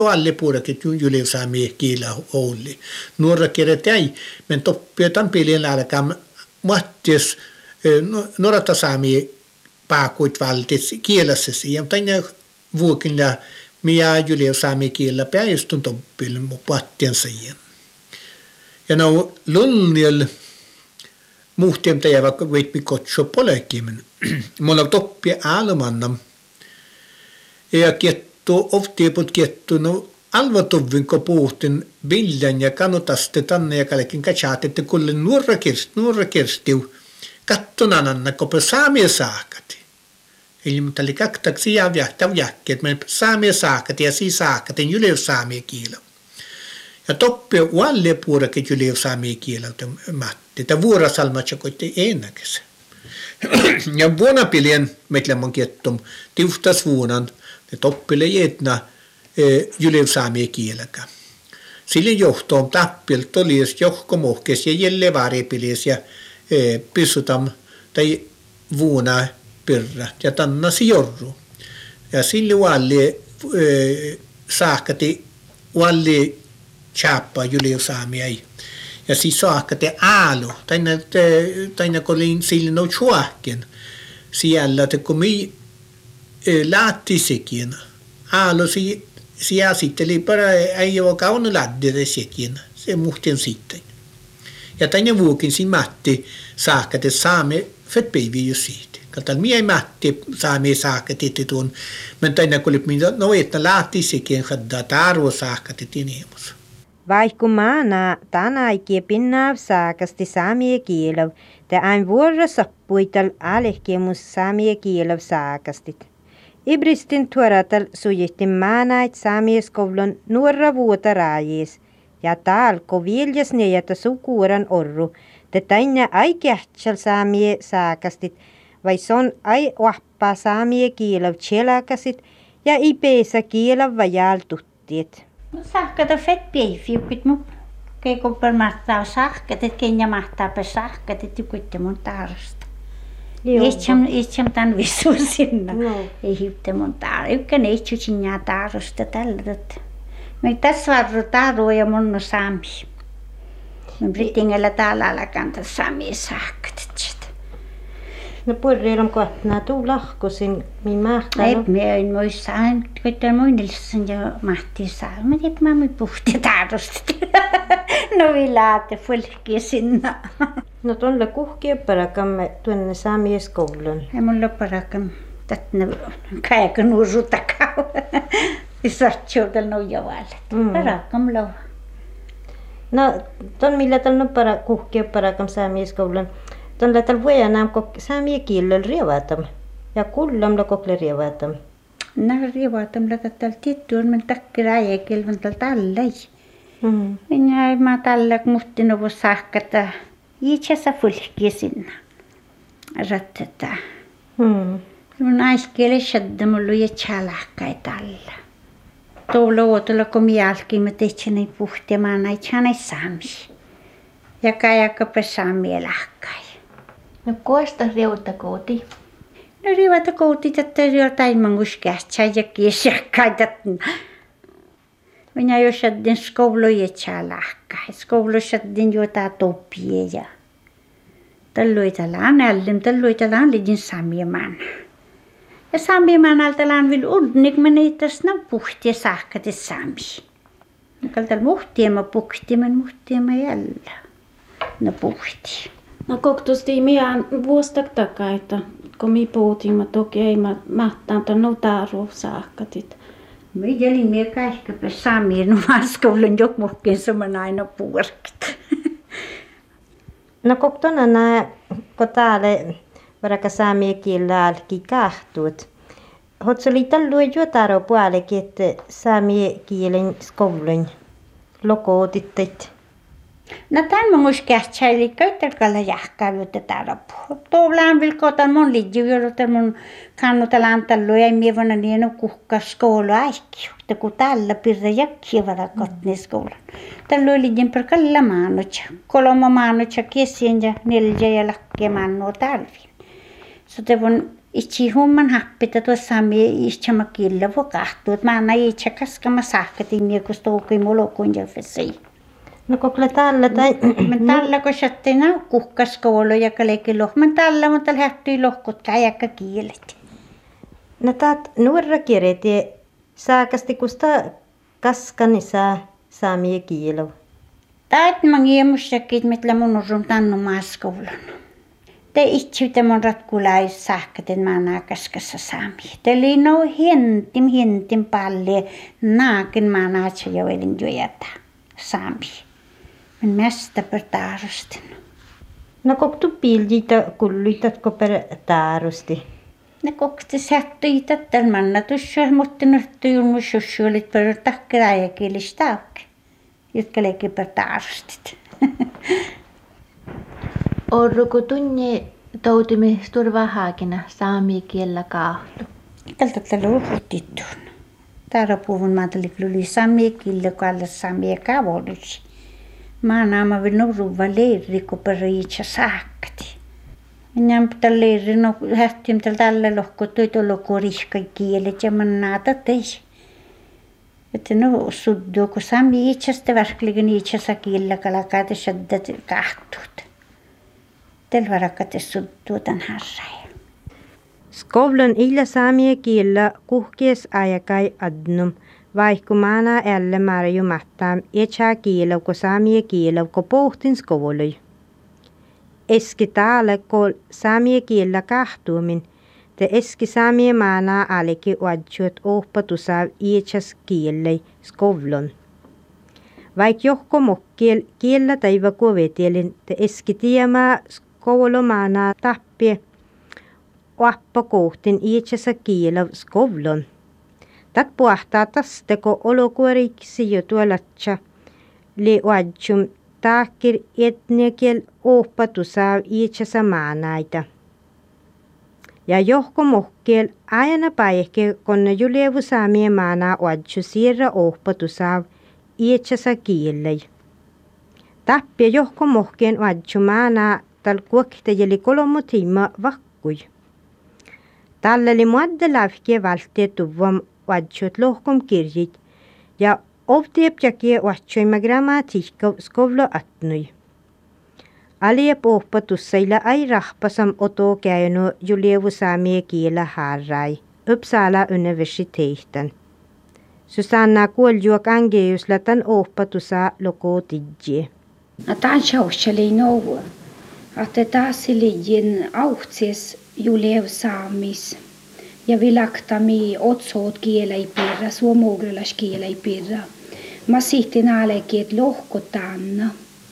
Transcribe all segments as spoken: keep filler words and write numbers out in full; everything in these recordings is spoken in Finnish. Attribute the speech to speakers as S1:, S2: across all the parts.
S1: alle puolekin juliusaamia kielä oli. Nuora kirjat jäi, men toppia tampilien alkaa mattis nuorata saamia paakuit valtis kielessä siihen. Tänne vuokin ja minä juliusaamia kielä päistun toppille pattien siihen. Ja no lunnil muhtiem teijä vaikka veitmi kotso polekimen. Mulla toppia aalumannam. Ja kettu, oftieput kettu, no alvatuvin ko puhtin bilden ja kanutaste tanne ja kallekin katsat, että kulle nuorra kirsti, nuorra kirstiu, kattuna nanna, ko saamia saakati. Eli mutta oli kaktaksi ja jähtä jähki, että me saamia saakati ja siis saakati, julius saamia kielo. Ja toppi ualle puurakin julius saamia kielo, matti, että vuorosalmatsa koitti enäkäs. Ja vuonapilien meitlemon kettum, tiustas vuonan, ne toppille jedna julius saamia kielkä. Sille johtoon tappil tolies johkomohkes ja jelle vaaripilis ja pysytam tai vuona pyrrä ja tannasi jorru. Ja sille ualle saakati ualle chappa julius saamia ei. Ja siis saakati aalu, taina kolin sille no chuakken. Siellä te komi laattisikin. Aalu si siellä sitten eli bara ei ole kauan laddire sekin. Se muhten sitten. Ja taina vuokin si matti saakati saame fetpäivi jo siitä. Katal mi ei matti saame saakati tuon. Men taina kolip minä no että laattisikin hadda tarvo saakati tinemus.
S2: Vaikka maana tänäikin pinnav saakasti saamia kielä, te ain vuoro sappuital alehkemus saamia kielä saakastit. Ibristin tuoratal sujihti maanait saamia skovlon nuorra vuota raajis, ja taal ko viljas nejätä sukuuran orru, te tainne ai kähtsal saamia saakastit, vai son ai wahpa saamia kielä tjelakasit, ja ipeisa kielä vajal tuttiet.
S3: Sahkata fetpäiviä, kun mun keikopel mahtaa sahkat, että kenja mahtaa pe sahkat, että kuitte mun tarsta. Ehtsam ehtsam tan visu sinna. Ei hitte mun tar. Ykkä neitsu sinna tarsta tällä. Me tässä varru taru ja mun no saami. Me brittingellä täällä alkan ta saami sahkat.
S2: No puolella on kohtana tuu lahkosin mi mahtaa.
S3: Ei me en moi sain, kuitte muinilsan ja mahti saa. Me tiedät mä moi puhti tarusta. No vilaate fulki sinna.
S2: No tuolla kuhkia parakamme tuonne saamieskoulun.
S3: Ei mulla parakam tätne kaiken usu takaa. Isartsuudel no javalle. Parakam lo.
S2: No tuon millä tällä para kuhkia parakam saamieskoulun. Tuolla tällä vuonna kok saamia kielellä rievatam ja kullamla kokle rievatam.
S3: No rievatam la tällä tiettyyn men takkira ja kelvan tällä tällä.
S2: Mhm.
S3: Minä mä tällä muhti no sahkata. Itse fulki sinna. Rattata.
S2: Mhm.
S3: Mun aiskele shadda mulla ja chalakkai tällä. Tuolla otolla kun mialki mä tein ei puhti mä näin chanai saami. Ja kajaka pesaami lahkai.
S4: No koista reuta kooti?
S3: No reuta kooti tätä jotain manguskähtsä ja kiesjakkai tätna. Minä jo shaddin skouluja chalakkai. Skoulu shaddin jotain topie ja. Tällöin tällään ällim, tällöin tällään lidin samieman. Ja samieman tällään vil udnik meni tässä puhtia sahkati sami. Kaltal muhtiema puhtimen muhtiema jällä. No puhti.
S4: No koktusti meidän vuostak takaa, että kun me puhutimme toki ei mahtaa no taru saakkatit.
S3: Me jäljin mie kaikkapä samien numaskoulun jokmuhkin saman aina puorkit.
S2: No koktona nää ko täällä varaka saamia kielellä alki kahtuut. Hotsoli tällöin jo taro puolekin, että saamia kielen skoulun lokootit.
S3: No tämän mun kähtsäili käyttäkäällä jahkaavuutta täällä puhua. Tuolaan vilkootan mun liittyy, mun kannutelaan tällöin ei mie vuonna niin on kuhka skoulu aikki. Mutta kun täällä pirra jakkia varakotni skoulun. Tällöin liittyy perkalla maanutsa. Kolma maanutsa kesien ja neljä ja lakkeen maannua talviin. Sote mun Itse homman happita tuossa saamia ischama kiellä voi kahtua. Mä anna itse kaskama sahkatin mie, kun stoukui mulla kun jälfesi.
S2: No kokle tällä tai...
S3: Mä tällä kun sattiin nää kuhkaskoulu ja kallekin lohman tällä, mutta lähtyi lohkot käjäkkä kielet.
S2: No taat nuorra kirjeti saakasti kusta kaskanissa saamia kielo.
S3: Taat mä ngiemussakin, mitkä mun on tannu maaskoulun. Te itse tämän ratkulai sahkatin mä anna kaskassa saamia. Te oli no hentim hentim paljon naakin mä anna atsa jo elin juojata saamia. Men mesta per taarustin.
S2: No koktu piljitä kulluitatko per taarusti?
S3: Ne kokti sättyi tätä manna tuossa, mutta nyt juuri sussuolit per takkiraajakielistä auki, jotka leikki per taarustit.
S5: Orruko tunne toutimme turvahaakina saamia kiellä kaahtu?
S3: Tältä tällä luhutittuun. Täällä puhun maatalik luli saamia kiellä kaalla saamia kaavoilusi. Mä naama vielä nuruva leiri, kun periitsa saakati. Minä pitää leiri, no hähtiä mitä tällä lohko toitolo koriskai kielet ja mä naata teis. Että no suddu, kun saami itsestä verkligen itsessä kiellä kalakaate saddat kahtuut. Tällä varakate suddu tämän harrai.
S2: Skovlon illa saamia kiellä kuhkies ajakai adnum. Vaikka maana älle marju mahtaam etsää kielä, kun saamia kielä, kun pohtin skoului. Eski täällä, kun saamia kielä kahtuumin, te eski saamia maana ällekin oadjuot ohpatusaa etsäs kielei skovlon. Vaikka johko mokkiel kielä taiva kuvetelin, te eski tiemää skoulomaana tappie, oappa kohtin etsäsä kielä skovlon. Tat puhtaa tasteko olokuoriksi jo tuolatsa li oadjum taakir etnekiel ohpatusaa itsäsä maanaita. Ja johko mohkiel aina paikke konna julevu saamie maana oadju siirra ohpatusaa itsäsä kielei. Tappia johko mohkien oadju maana tal kuoktajeli kolmo tiima vakkui. Talleli muadda lafkie valtee tuvam oadjut lohkom kirjit ja ovtiepjakie oadjoima grammatiikka skovlo atnui. Aliep ohpatussailla ai rahpasam oto käynu julevu saamie kielä harrai, Uppsala universiteetten. Susanna Kuoljuok Angejuslatan ohpatusaa loko tidje.
S6: No tämän sjaukseli nouvu, että tässä liian auhtsis julevu saamis. Ja vilaktami otsoot kielei pirra, suomuogrelas kielei pirra. Mä sihtin alekin, että lohkotanna.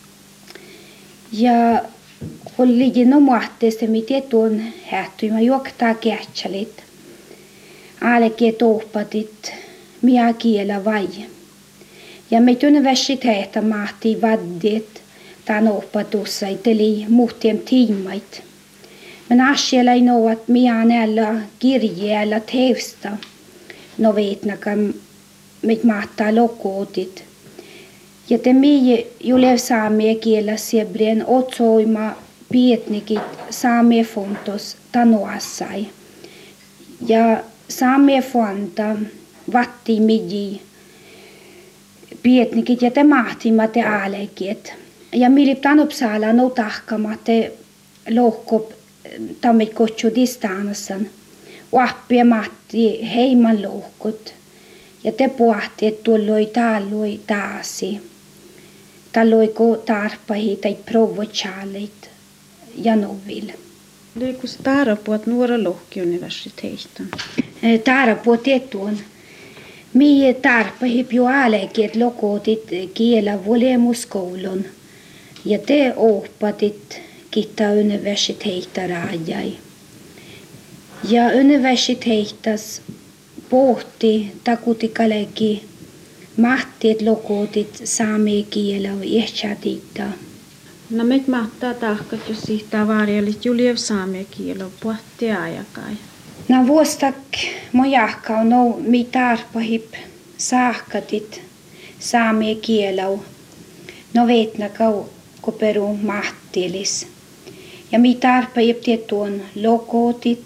S6: Ja kun liian omahteessa, mitä tuon hähtyi, mä juoktaa kähtsälit. Alekin tohpatit, miä kielä vai. Ja me universiteetta mahti vaddit tämän opatussa, eli muhtiem tiimait. Men asialla ei know, että minä näillä kirjeellä teosta. No veitnakaan, mit mahtaa lokootit. Ja te mie julev saamie kielä siebrien otsoima pietnikit saamie fontos tanoassai. Ja saamie fonta vatti midi pietnikit ja te mahtimat te aalekit. Ja milip tanopsaala no tahkamate lohkop tammit kutsu distansen. Oappia mahti heiman lohkot. Ja te pohti, että tuolloi taalloi taasi. Taalloi ko tarpahi tai provocaalit ja novil.
S4: Leikku se taarapuot nuora lohki universiteetin?
S6: Taarapuot etuun. Mie tarpahi piu alekin, että lokotit kielä volemuskoulun. Ja te oppatit kitta universiteetta raajai. Ja universiteettas pohti takutikalekin mahtiet lokotit saamia kielä iähtsäätiittä.
S4: No mit mahtaa tahkat, jos sihtää varjelit juliev saamia kielä pohti ajakai.
S6: No vuostak mojahka on no mi tarpahip saahkatit saamia kielä. No veitnakau koperu mahtielis. Ja mi tarpahip tietuon lokotit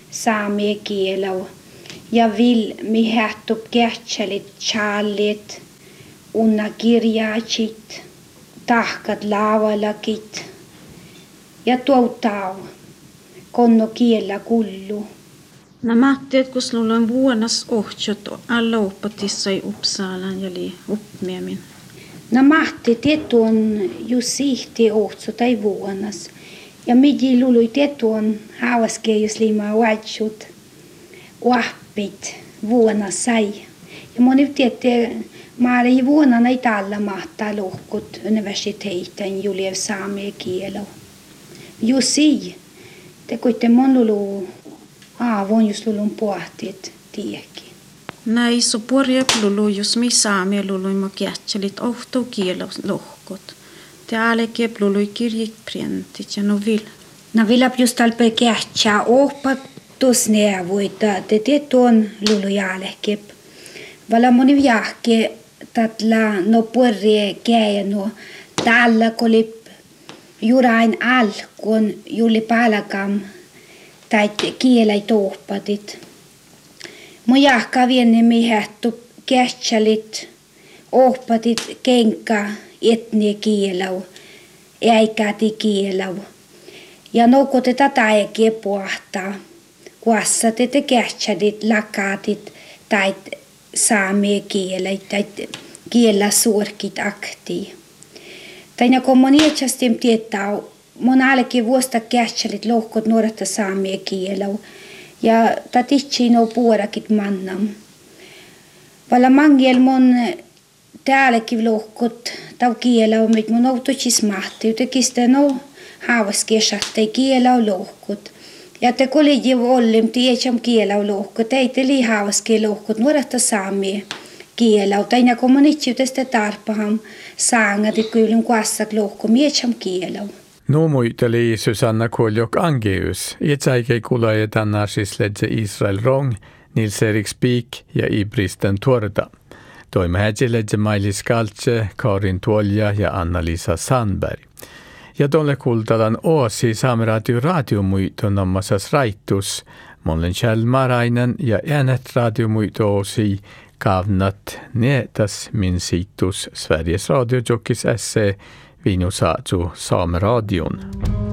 S6: saamia kielä. Ja vil mi hähtup kähtsälit challit, unna kirjaatsit, tahkat laavallakit ja tuottau, konno kiellä kullu.
S4: No Matti, kun sulla on vuonas ohtsot alla oppatissa i Uppsalan ja li uppmiemin.
S6: No Matti, tietu on just sihti ohtso tai vuonas. Ja midi lului tietu on hauaskeijus limaa vaitsut, oppit vuonas sai. Ja moni tietää, mä olin vuonna näitä alla mahtaa lohkut universiteetin juliev saamia kielä. Just si, te kuitenkin mon lulu aavon just lulun pohtit tiekki.
S4: Näin so porjep lulu just mi saamia lului ma kähtsälit ohto kielä lohkot. Te alekiep lului kirjit prentit ja no vil.
S6: No vilap just alpe kähtsää ohpatus neuvoita, te tietu on lulu jalekep. Vala moni jahke tatla no porre käy no tällä kolip jurain alkon juli palakam tai kielä tohpatit. Mun jahka vienne mihettu kähtsälit ohpatit kenkä etne kielau äikäti kielau. Ja nouko te tätä eikä puhtaa. Kuassa te te kähtsälit lakaatit tai saamia kielä tai kielä suorkit akti. Tai kun moni etsastim tietää, mun alekin vuosta kähtsälit lohkot nuoretta saamia kielä. Ja tatitsi no puorakit mannam. Valla mangel mun täälläkin lohkot tau kielä, mit mun autotsis mahti. Tekistä no haavaskesahtai kielä lohkot. Ja te kolegi ollim tietsam kielä lohkot. Ei te li haavaske lohkot nuoretta saamia kielä. Tai kun mun itse tästä tarpaham saangat, että kyllä kuassak lohko mietsam kielä.
S7: No muiteli Susanna Koljok Angeus, itsäike kulaje tänään siis ledse Israel Rong, Nils Erik Spik ja Ibristen Tuorda. Toimme hädje ledse Mailis Kaltse, Karin Tuolja ja Anna-Lisa Sandberg. Ja tolle kultalan oosi Saameradio radiomuiton ommasas raittus, Mollen Kjell Marainen ja äänet radiomuito oosi kavnat neetas min situs Sveriges Radio Jokis S C Vino Saatu Saameradion.